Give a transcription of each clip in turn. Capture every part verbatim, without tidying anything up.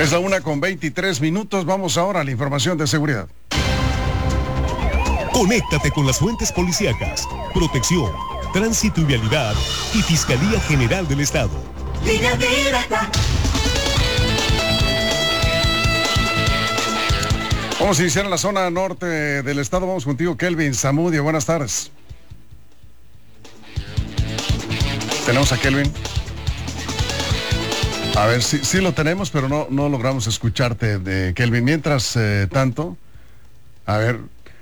Es la una con veintitrés minutos. Vamos ahora a la información de seguridad. Conéctate con las fuentes policíacas, protección, tránsito y vialidad y Fiscalía General del Estado. Línea Directa. Vamos a iniciar en la zona norte del estado. Vamos contigo, Kelvin Zamudio. Buenas tardes. ¿Tenemos a Kelvin? A ver, sí, sí lo tenemos, pero no, no logramos escucharte, de Kelvin. Mientras eh, tanto, a ver,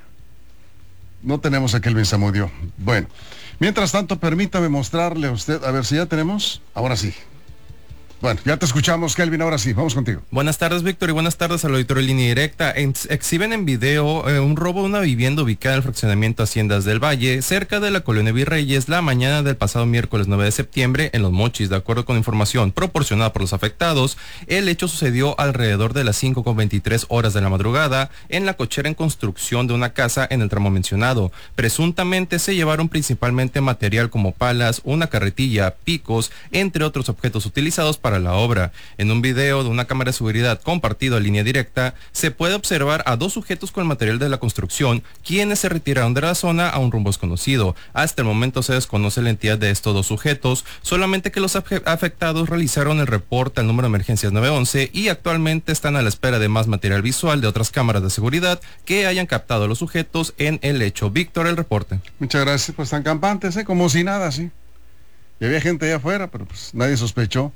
no tenemos a Kelvin Zamudio. Bueno, mientras tanto, permítame mostrarle a usted, a ver si ya tenemos, ahora sí. Bueno, ya te escuchamos, Kelvin, ahora sí, vamos contigo. Buenas tardes, Víctor, y buenas tardes al auditorio de Línea Directa. Ex exhiben en video eh, un robo de una vivienda ubicada en el fraccionamiento Haciendas del Valle, cerca de la colonia Virreyes, la mañana del pasado miércoles nueve de septiembre en Los Mochis. De acuerdo con información proporcionada por los afectados, el hecho sucedió alrededor de las cinco con veintitrés horas de la madrugada en la cochera en construcción de una casa en el tramo mencionado. Presuntamente se llevaron principalmente material como palas, una carretilla, picos, entre otros objetos utilizados para la obra. En un video de una cámara de seguridad compartido a Línea Directa, se puede observar a dos sujetos con el material de la construcción, quienes se retiraron de la zona a un rumbo desconocido. Hasta el momento se desconoce la identidad de estos dos sujetos, solamente que los afectados realizaron el reporte al número de emergencias nueve once y actualmente están a la espera de más material visual de otras cámaras de seguridad que hayan captado a los sujetos en el hecho. Víctor, el reporte. Muchas gracias, pues están campantes, ¿eh? Como si nada, sí. Y había gente allá afuera, pero pues nadie sospechó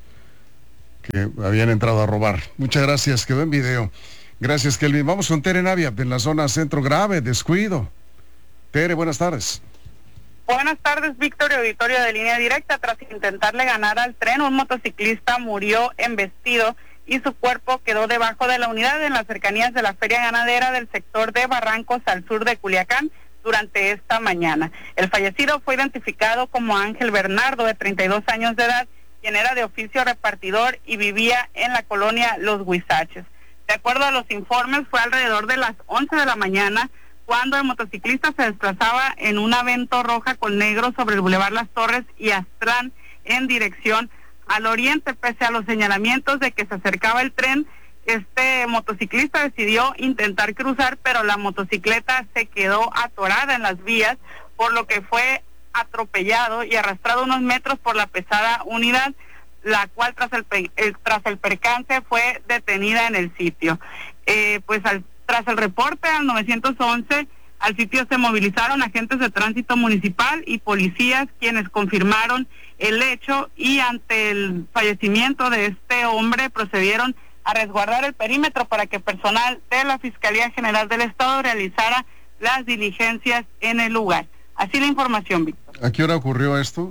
que habían entrado a robar. Muchas gracias, quedó en video. Gracias, Kelvin. Vamos con Tere Navia, en la zona centro. Grave descuido. Tere, buenas tardes. Buenas tardes, Víctor y auditorio de Línea Directa. Tras intentarle ganar al tren, un motociclista murió embestido y su cuerpo quedó debajo de la unidad en las cercanías de la feria ganadera del sector de Barrancos al sur de Culiacán durante esta mañana. El fallecido fue identificado como Ángel Bernardo, de treinta y dos años de edad, quien era de oficio repartidor y vivía en la colonia Los Huizaches. De acuerdo a los informes, fue alrededor de las once de la mañana cuando el motociclista se desplazaba en una Vento roja con negro sobre el Boulevard Las Torres y Astrán en dirección al oriente. Pese a los señalamientos de que se acercaba el tren, este motociclista decidió intentar cruzar, pero la motocicleta se quedó atorada en las vías, por lo que fue atropellado y arrastrado unos metros por la pesada unidad, la cual tras el, el tras el percance fue detenida en el sitio. Eh, pues al, tras el reporte al nueve once, al sitio se movilizaron agentes de tránsito municipal y policías, quienes confirmaron el hecho, y ante el fallecimiento de este hombre procedieron a resguardar el perímetro para que personal de la Fiscalía General del Estado realizara las diligencias en el lugar. Así la información, Víctor. ¿A qué hora ocurrió esto?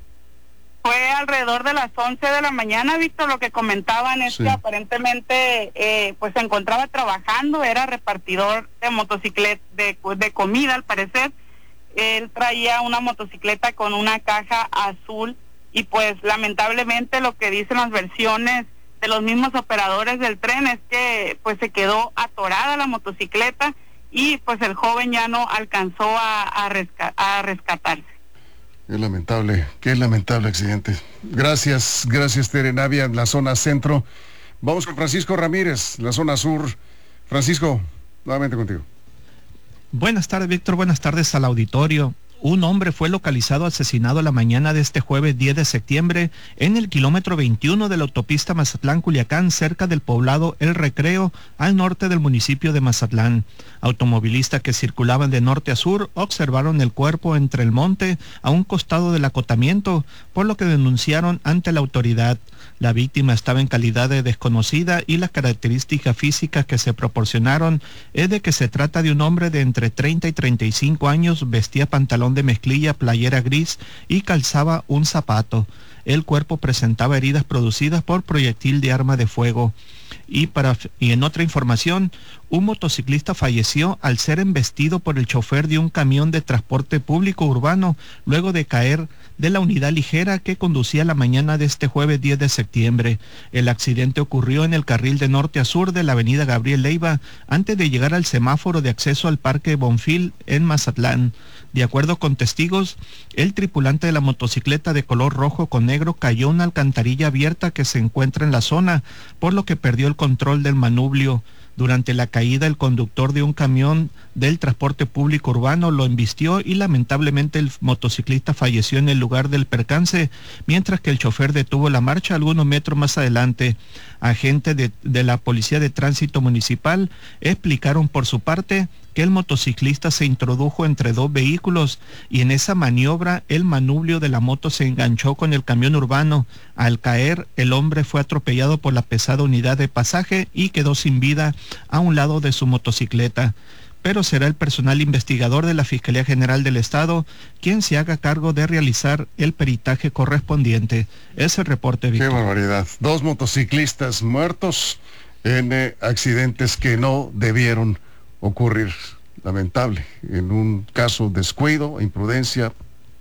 Fue alrededor de las once de la mañana, Víctor. Lo que comentaban es sí. que aparentemente eh, pues se encontraba trabajando, era repartidor de motocicleta, de, de comida al parecer. Él traía una motocicleta con una caja azul y pues lamentablemente lo que dicen las versiones de los mismos operadores del tren es que pues se quedó atorada la motocicleta y pues el joven ya no alcanzó a, a, resca a rescatarse. Qué lamentable, qué lamentable accidente. Gracias, gracias Tere Navia, en la zona centro. Vamos con Francisco Ramírez, la zona sur. Francisco, nuevamente contigo. Buenas tardes, Víctor, buenas tardes al auditorio. Un hombre fue localizado asesinado la mañana de este jueves diez de septiembre en el kilómetro veintiuno de la autopista Mazatlán-Culiacán, cerca del poblado El Recreo, al norte del municipio de Mazatlán. Automovilistas que circulaban de norte a sur observaron el cuerpo entre el monte a un costado del acotamiento, por lo que denunciaron ante la autoridad. La víctima estaba en calidad de desconocida y las características físicas que se proporcionaron es de que se trata de un hombre de entre treinta y treinta y cinco años, vestía pantalón de mezclilla, playera gris y calzaba un zapato. El cuerpo presentaba heridas producidas por proyectil de arma de fuego. Y, para, y en otra información, un motociclista falleció al ser embestido por el chofer de un camión de transporte público urbano luego de caer de la unidad ligera que conducía la mañana de este jueves diez de septiembre. El accidente ocurrió en el carril de norte a sur de la avenida Gabriel Leiva, antes de llegar al semáforo de acceso al Parque Bonfil en Mazatlán. De acuerdo con testigos, el tripulante de la motocicleta de color rojo con negro cayó en una alcantarilla abierta que se encuentra en la zona, por lo que perdió el control del manubrio. Durante la caída, el conductor de un camión del transporte público urbano lo embistió y lamentablemente el motociclista falleció en el lugar del percance, mientras que el chofer detuvo la marcha algunos metros más adelante. Agentes de, de la Policía de Tránsito Municipal explicaron por su parte que el motociclista se introdujo entre dos vehículos y en esa maniobra el manubrio de la moto se enganchó con el camión urbano. Al caer, el hombre fue atropellado por la pesada unidad de pasaje y quedó sin vida a un lado de su motocicleta. Pero será el personal investigador de la Fiscalía General del Estado quien se haga cargo de realizar el peritaje correspondiente. Ese reporte, Víctor. Qué barbaridad. Dos motociclistas muertos en eh, accidentes que no debieron ocurrir. Lamentable. En un caso descuido, imprudencia,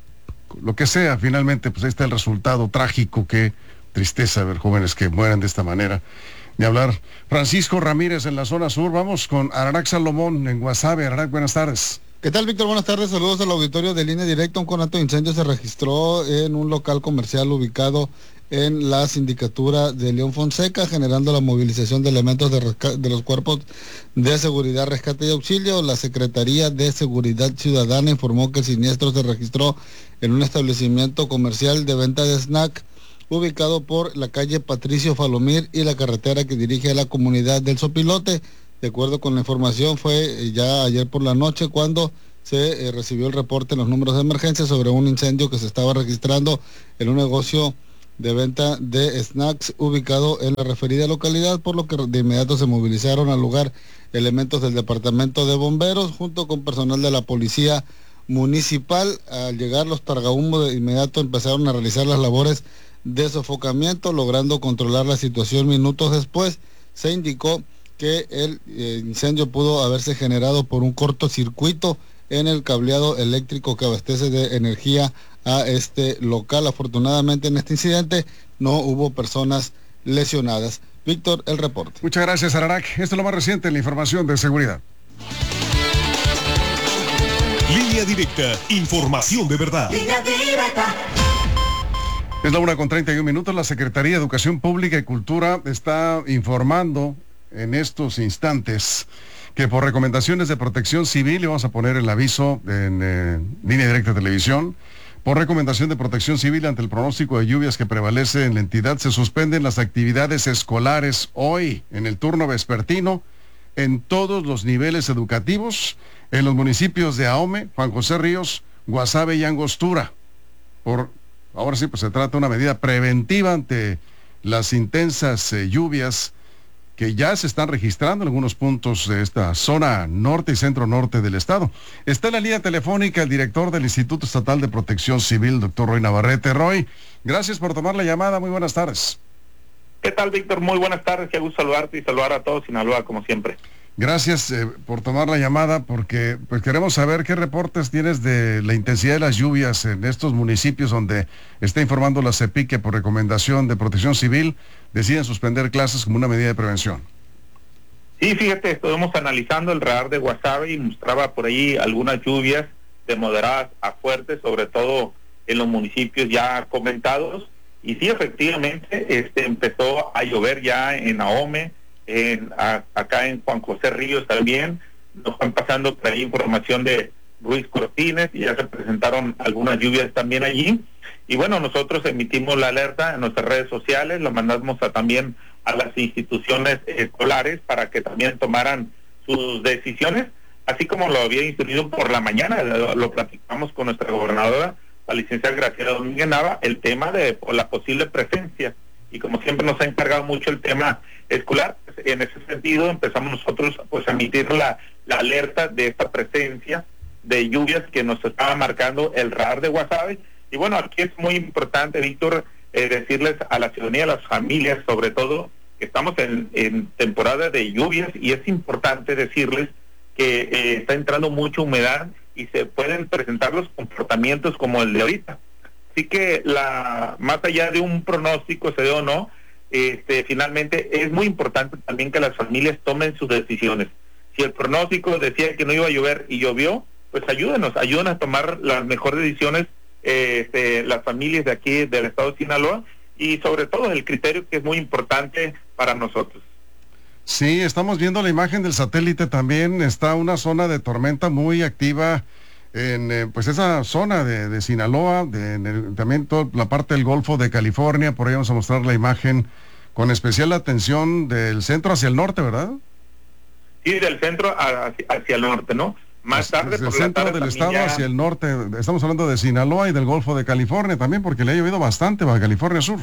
lo que sea, finalmente pues ahí está el resultado trágico. Qué tristeza ver jóvenes que mueran de esta manera. Ni hablar. Francisco Ramírez en la zona sur. Vamos con Ararac Salomón en Guasave. Ararac, buenas tardes. ¿Qué tal, Víctor? Buenas tardes. Saludos al auditorio de Línea Directa. Un conato de incendio se registró en un local comercial ubicado en la sindicatura de León Fonseca, generando la movilización de elementos de, resca- de los cuerpos de seguridad, rescate y auxilio. La Secretaría de Seguridad Ciudadana informó que el siniestro se registró en un establecimiento comercial de venta de snack ubicado por la calle Patricio Falomir y la carretera que dirige a la comunidad del Sopilote. De acuerdo con la información, fue ya ayer por la noche cuando se eh, recibió el reporte en los números de emergencia sobre un incendio que se estaba registrando en un negocio de venta de snacks ubicado en la referida localidad, por lo que de inmediato se movilizaron al lugar elementos del departamento de bomberos junto con personal de la policía municipal. Al llegar los targahumos, de inmediato empezaron a realizar las labores de sofocamiento, logrando controlar la situación. Minutos después se indicó que el eh, incendio pudo haberse generado por un cortocircuito en el cableado eléctrico que abastece de energía a este local. Afortunadamente en este incidente no hubo personas lesionadas. Víctor, el reporte. Muchas gracias, Ararac. Esto es lo más reciente en la información de seguridad. Línea Directa, información de verdad. Línea Directa. Es la una con treinta y un minutos. La Secretaría de Educación Pública y Cultura está informando en estos instantes que por recomendaciones de Protección Civil, y vamos a poner el aviso en eh, Línea Directa Televisión, por recomendación de Protección Civil ante el pronóstico de lluvias que prevalece en la entidad, se suspenden las actividades escolares hoy en el turno vespertino en todos los niveles educativos en los municipios de Ahome, Juan José Ríos, Guasave y Angostura. Por Ahora sí, pues se trata de una medida preventiva ante las intensas eh, lluvias que ya se están registrando en algunos puntos de esta zona norte y centro norte del estado. Está en la línea telefónica el director del Instituto Estatal de Protección Civil, doctor Roy Navarrete. Roy, gracias por tomar la llamada. Muy buenas tardes. ¿Qué tal, Víctor? Muy buenas tardes. Qué gusto saludarte y saludar a todos Sinaloa, como siempre. Gracias eh, por tomar la llamada, porque pues queremos saber qué reportes tienes de la intensidad de las lluvias en estos municipios donde está informando la CEPIC que por recomendación de Protección Civil deciden suspender clases como una medida de prevención. Sí, fíjate, estuvimos analizando el radar de Guasave y mostraba por ahí algunas lluvias de moderadas a fuertes, sobre todo en los municipios ya comentados. Y sí, efectivamente, este empezó a llover ya en Ahome, En, a, acá en Juan José Ríos también. Nos están pasando por ahí información de Ruiz Cortines y ya se presentaron algunas lluvias también allí. Y bueno, nosotros emitimos la alerta en nuestras redes sociales, lo mandamos a, también a las instituciones escolares para que también tomaran sus decisiones, así como lo había instruido por la mañana, lo, lo platicamos con nuestra gobernadora, la licenciada Graciela Domínguez Nava, el tema de por la posible presencia. Y como siempre nos ha encargado mucho el tema escolar, en ese sentido empezamos nosotros pues a emitir la, la alerta de esta presencia de lluvias que nos estaba marcando el radar de Guasave. Y bueno, aquí es muy importante, Víctor, eh, decirles a la ciudadanía, a las familias sobre todo, que estamos en, en temporada de lluvias y es importante decirles que eh, está entrando mucha humedad y se pueden presentar los comportamientos como el de ahorita. Así que la más allá de un pronóstico, se dé o no, este, finalmente es muy importante también que las familias tomen sus decisiones. Si el pronóstico decía que no iba a llover y llovió, pues ayúdenos, ayúdenos a tomar las mejores decisiones, eh, este, las familias de aquí del estado de Sinaloa, y sobre todo el criterio que es muy importante para nosotros. Sí, estamos viendo la imagen del satélite también, está una zona de tormenta muy activa en eh, pues esa zona de, de Sinaloa, de, en el, también toda la parte del Golfo de California. Por ahí vamos a mostrar la imagen con especial atención del centro hacia el norte, ¿verdad? Sí, del centro hacia, hacia el norte, ¿no? Más tarde, desde el por la centro tarde del estado ya... hacia el norte, estamos hablando de Sinaloa y del Golfo de California también, porque le ha llovido bastante Baja California Sur.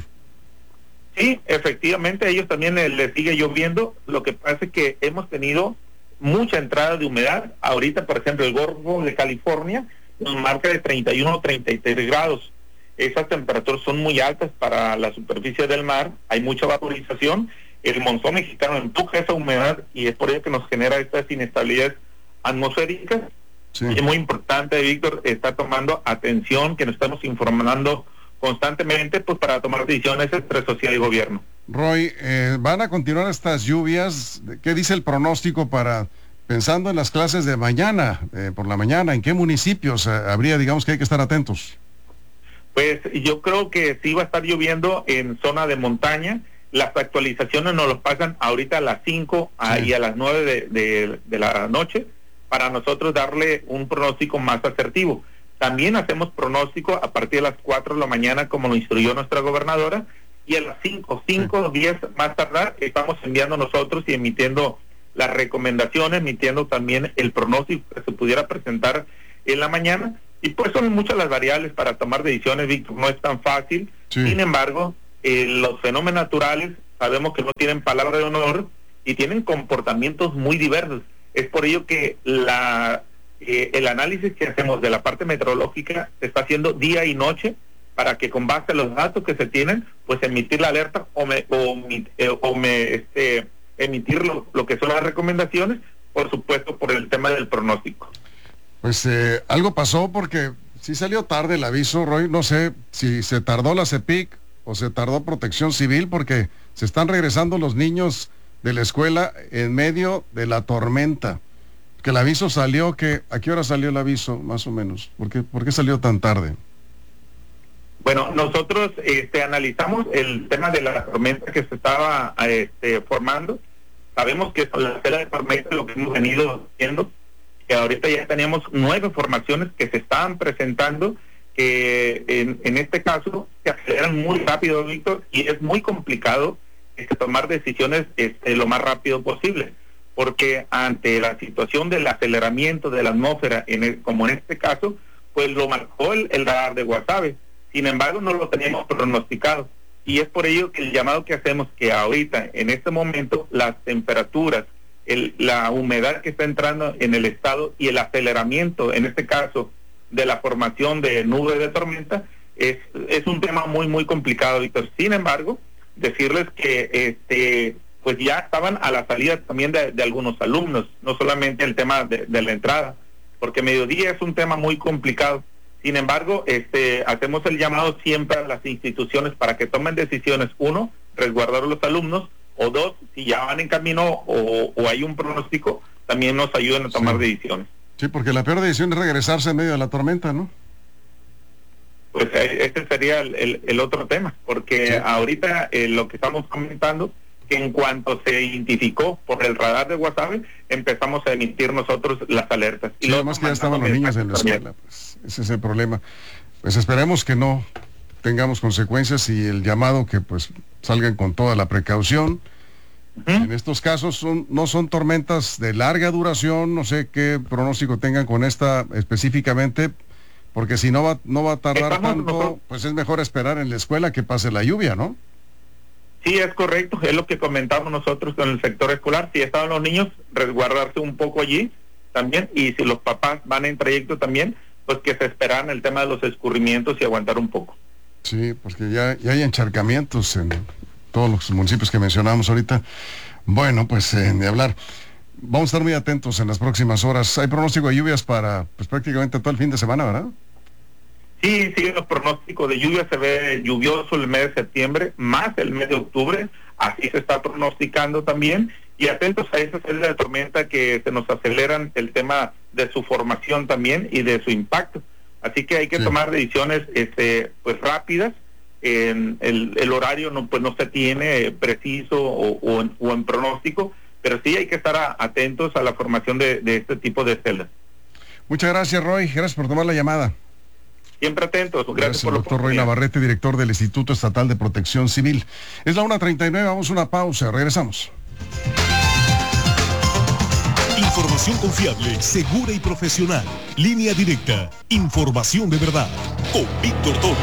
Sí, efectivamente, a ellos también les, les sigue lloviendo. Lo que pasa es que hemos tenido mucha entrada de humedad. Ahorita, por ejemplo, el Golfo de California nos marca de treinta y uno a treinta y tres grados. Esas temperaturas son muy altas para la superficie del mar, hay mucha vaporización. El monzón mexicano empuja esa humedad y es por ello que nos genera estas inestabilidades atmosféricas. Sí. Y es muy importante, Víctor, estar tomando atención, que nos estamos informando constantemente, pues para tomar decisiones entre sociedad y gobierno. Roy, eh, ¿van a continuar estas lluvias? ¿Qué dice el pronóstico para, pensando en las clases de mañana, eh, por la mañana, en qué municipios eh, habría, digamos, que hay que estar atentos? Pues yo creo que sí va a estar lloviendo en zona de montaña. Las actualizaciones nos los pasan ahorita a las cinco sí. y a las nueve de, de, de la noche, para nosotros darle un pronóstico más asertivo. También hacemos pronóstico a partir de las cuatro de la mañana, como lo instruyó nuestra gobernadora, y a las cinco, cinco, diez más tardar, estamos enviando nosotros y emitiendo las recomendaciones, emitiendo también el pronóstico que se pudiera presentar en la mañana. Y pues son muchas las variables para tomar decisiones, Víctor, no es tan fácil. Sí. Sin embargo, eh, los fenómenos naturales sabemos que no tienen palabra de honor y tienen comportamientos muy diversos. Es por ello que la eh, el análisis que hacemos de la parte meteorológica se está haciendo día y noche, para que con base a los datos que se tienen, pues emitir la alerta o me, o, eh, o me este, emitir lo, lo que son las recomendaciones, por supuesto por el tema del pronóstico. Pues eh, algo pasó porque sí salió tarde el aviso, Roy, no sé si se tardó la CEPIC o se tardó Protección Civil, porque se están regresando los niños de la escuela en medio de la tormenta. Que el aviso salió, que ¿a qué hora salió el aviso, más o menos? ¿Por qué, por qué salió tan tarde? Bueno, nosotros este, analizamos el tema de la tormenta que se estaba este, formando. Sabemos que con la esfera de tormenta, lo que hemos venido viendo, que ahorita ya teníamos nueve formaciones que se estaban presentando, que en, en este caso se aceleran muy rápido, Víctor, y es muy complicado este, tomar decisiones este, lo más rápido posible, porque ante la situación del aceleramiento de la atmósfera, en el, como en este caso, pues lo marcó el, el radar de Guasave. Sin embargo, no lo teníamos pronosticado, y es por ello que el llamado que hacemos, que ahorita, en este momento, las temperaturas, el, la humedad que está entrando en el estado y el aceleramiento, en este caso, de la formación de nubes de tormenta, es, es un tema muy, muy complicado, Víctor. Sin embargo, decirles que este pues ya estaban a la salida también de, de algunos alumnos, no solamente el tema de, de la entrada, porque mediodía es un tema muy complicado. Sin embargo, este hacemos el llamado siempre a las instituciones para que tomen decisiones. Uno, resguardar a los alumnos, o dos, si ya van en camino o, o hay un pronóstico, también nos ayuden a tomar sí. decisiones. Sí, porque la peor decisión es regresarse en medio de la tormenta, ¿no? Pues este sería el, el, el otro tema, porque sí. ahorita eh, lo que estamos comentando, que en cuanto se identificó por el radar de Guasave, empezamos a emitir nosotros las alertas. Sí, y además que ya estaban los niños en la escuela, pues ese es el problema. Pues esperemos que no tengamos consecuencias y el llamado que pues salgan con toda la precaución. Uh-huh. En estos casos son, no son tormentas de larga duración, no sé qué pronóstico tengan con esta específicamente, porque si no va, no va a tardar Estamos tanto, nosotros... pues es mejor esperar en la escuela que pase la lluvia, ¿no? Sí, es correcto, es lo que comentamos nosotros con el sector escolar. Si estaban los niños, resguardarse un poco allí también, y si los papás van en trayecto también, pues que se esperan el tema de los escurrimientos y aguantar un poco. Sí, porque ya, ya hay encharcamientos en todos los municipios que mencionamos ahorita. Bueno, pues eh, de hablar. Vamos a estar muy atentos en las próximas horas. Hay pronóstico de lluvias para pues prácticamente todo el fin de semana, ¿verdad? Sí, sí, los pronósticos de lluvia, se ve lluvioso el mes de septiembre, más el mes de octubre, así se está pronosticando también, y atentos a esa celda de tormenta que se nos aceleran el tema de su formación también y de su impacto. Así que hay que sí. tomar decisiones este, pues rápidas. En el, el horario no pues no se tiene preciso o, o, en, o en pronóstico, pero sí hay que estar a, atentos a la formación de, de este tipo de celdas. Muchas gracias, Roy. Gracias por tomar la llamada. Siempre atentos. Gracias, Gracias por doctor Roy Navarrete, director del Instituto Estatal de Protección Civil. Es la una treinta y nueve, vamos a una pausa, regresamos. Información confiable, segura y profesional. Línea Directa. Información de verdad. Con Víctor Torres.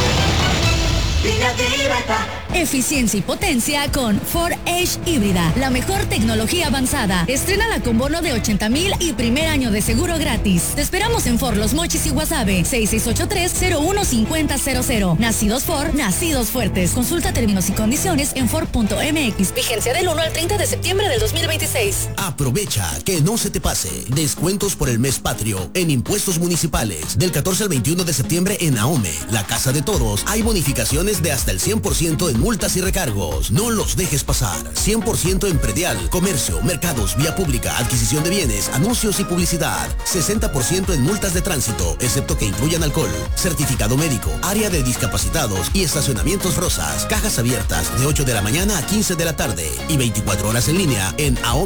Eficiencia y potencia con Ford Edge híbrida, la mejor tecnología avanzada. Estrénala con bono de ochenta mil y primer año de seguro gratis. Te esperamos en Ford Los Mochis y Guasave, seis seis ocho tres, cero uno cinco cero cero cero. Nacidos Ford, nacidos fuertes. Consulta términos y condiciones en Ford punto M X. Vigencia del uno al treinta de septiembre del dos mil veintiséis. Aprovecha, que no se te pase. Descuentos por el mes patrio en impuestos municipales. Del catorce al veintiuno de septiembre en AOME, la Casa de Toros, hay bonificaciones de hasta el cien por ciento en multas y recargos. No los dejes pasar. cien por ciento en predial, comercio, mercados, vía pública, adquisición de bienes, anuncios y publicidad. sesenta por ciento en multas de tránsito, excepto que incluyan alcohol. Certificado médico, área de discapacitados y estacionamientos rosas. Cajas abiertas de ocho de la mañana a quince de la tarde y veinticuatro horas en línea en a o